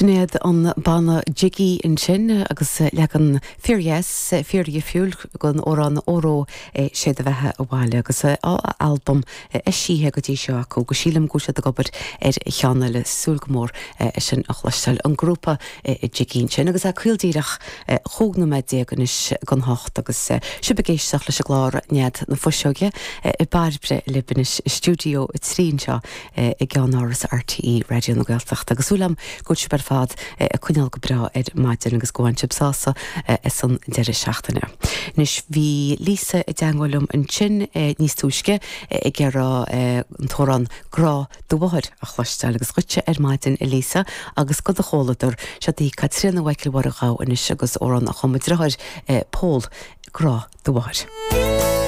Sinnéad an bana jiggy in sin agus legan furious fiúil gon óran óró sé a bheitthe a bháile agus album síthe go dtí seo acu go sílam go a gobert cheanna le súlgamór sin a chluisteil an grúpa jiggy sin agus a cuildíireach chógna méid gan is gan hácht agus si begéisteach leis a glár nead na foiseoge I barbre libanis studio i trín seo I gan áras RTE radio na Gaeltacht agus úlam go ber fad cuineal go bra maidin agus gohaintib sása san deire seachtainna. Nis bhí lísa I deangolum an sin níos túisce I gera an tóran grá do bhhaid a chluisteil agus chute maidin I lísa agus go a choladur se dí Catriona Weicli war a gá inis agus óran a chomid ráid Paul grá do bhhaid.